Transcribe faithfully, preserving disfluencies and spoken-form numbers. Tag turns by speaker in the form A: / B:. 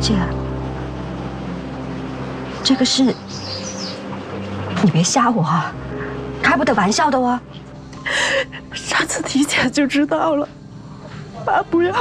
A: 姐，这个事你别吓我啊，开不得玩笑的哦。
B: 上次提前就知道了，爸不要